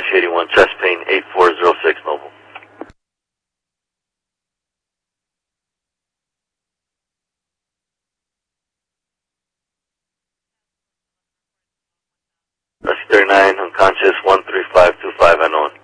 81, chest pain, 8406 mobile. That's 39, unconscious, 13525 unknown.